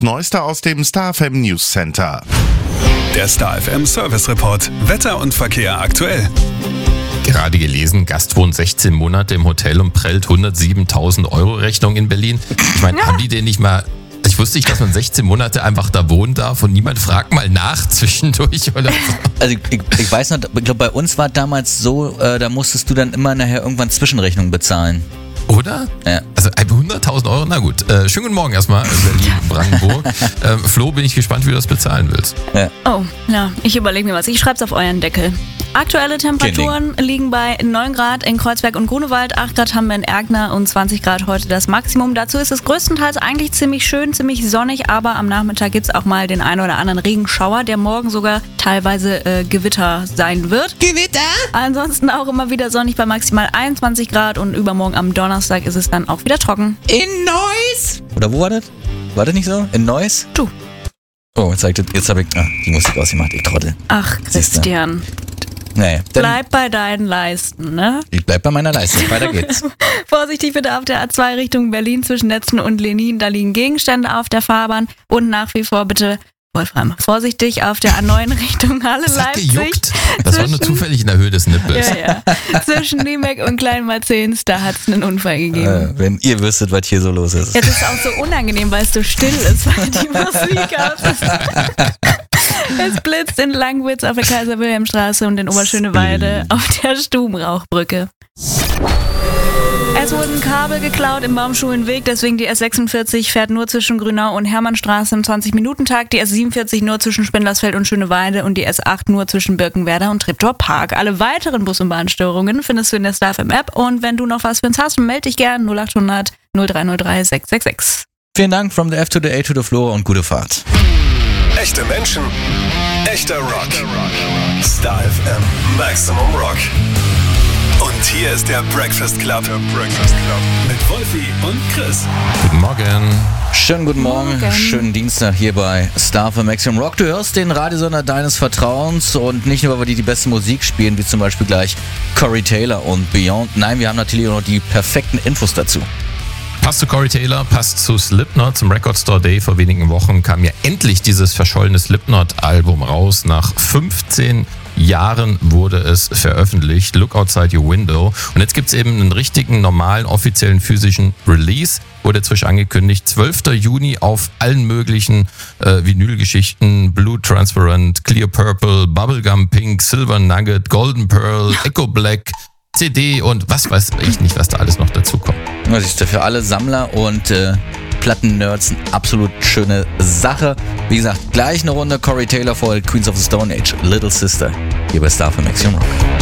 Neueste aus dem Star FM News Center. Der Star FM Service Report. Wetter und Verkehr aktuell. Gerade gelesen, Gast wohnt 16 Monate im Hotel und prellt 107.000 € Rechnung in Berlin. Ich meine, haben die den nicht mal... Ich wusste nicht, dass man 16 Monate einfach da wohnen darf und niemand fragt mal nach zwischendurch oder so. Also ich weiß noch, ich glaube bei uns war damals so, da musstest du dann immer nachher irgendwann Zwischenrechnungen bezahlen. Oder? Ja. Also 100.000 €, na gut. Schönen guten Morgen erstmal, Berlin, Brandenburg. Flo, bin ich gespannt, wie du das bezahlen willst. Ja. Oh, ja, ich überlege mir was. Ich schreib's auf euren Deckel. Aktuelle Temperaturen liegen bei 9 Grad in Kreuzberg und Grunewald, 8 Grad haben wir in Ergner und 20 Grad heute das Maximum. Dazu ist es größtenteils eigentlich ziemlich schön, ziemlich sonnig, aber am Nachmittag gibt's auch mal den einen oder anderen Regenschauer, der morgen sogar teilweise Gewitter sein wird. Gewitter? Ansonsten auch immer wieder sonnig bei maximal 21 Grad und übermorgen am Donnerstag ist es dann auch wieder trocken. In Neuss? Oder wo war das? War das nicht so? In Neuss? Du. Oh, jetzt habe ich die Musik ausgemacht, ich Trottel. Ach, Christian. Nee, Bleib bei deinen Leisten, ne? Ich bleib bei meiner Leistung, weiter geht's. Vorsichtig bitte auf der A2 Richtung Berlin zwischen Netzen und Lenin, da liegen Gegenstände auf der Fahrbahn und nach wie vor bitte, Wolfram, vorsichtig auf der A9 Richtung Halle Das hat Leipzig. gejuckt. Das war nur zufällig in der Höhe des Nippels. Ja. Zwischen Niemek und Kleinmarzens, da hat es einen Unfall gegeben. Wenn ihr wüsstet, was hier so los ist. Jetzt ist es auch so unangenehm, weil es so still ist, weil die Musik aus ist. Es blitzt in Langwitz auf der Kaiser-Wilhelm-Straße und in Oberschöneweide auf der Stubenrauchbrücke. Es wurden Kabel geklaut im Baumschulenweg, deswegen die S46 fährt nur zwischen Grünau und Hermannstraße im 20-Minuten-Takt, die S47 nur zwischen Spindlersfeld und Schöneweide und die S8 nur zwischen Birkenwerder und Treptower Park. Alle weiteren Bus- und Bahnstörungen findest du in der Star FM App und wenn du noch was für uns hast, melde dich gern 0800 0303 666. Vielen Dank, from the F to the A to the Floor und gute Fahrt. Echte Menschen, echter Rock. Star FM Maximum Rock. Und hier ist der Breakfast Club. Mit Wolfi und Chris. Guten Morgen. Schönen guten Morgen, schönen Dienstag hier bei Star FM Maximum Rock. Du hörst den Radiosender deines Vertrauens und nicht nur, weil wir die beste Musik spielen, wie zum Beispiel gleich Corey Taylor und Beyond. Nein, wir haben natürlich auch noch die perfekten Infos dazu. Passt zu Corey Taylor, passt zu Slipknot. Zum Record Store Day vor wenigen Wochen kam ja endlich dieses verschollene Slipknot-Album raus. Nach 15 Jahren wurde es veröffentlicht. Look Outside Your Window. Und jetzt gibt's eben einen richtigen, normalen, offiziellen, physischen Release. Wurde jetzt frisch angekündigt. 12. Juni auf allen möglichen Vinylgeschichten. Blue Transparent, Clear Purple, Bubblegum Pink, Silver Nugget, Golden Pearl, Echo Black, CD und was weiß ich nicht, was da alles noch dazu kommt. Das ist für alle Sammler und Platten-Nerds eine absolut schöne Sache. Wie gesagt, gleich eine Runde Corey Taylor vor Queens of the Stone Age, Little Sister, hier bei Star FM Maximum Rock.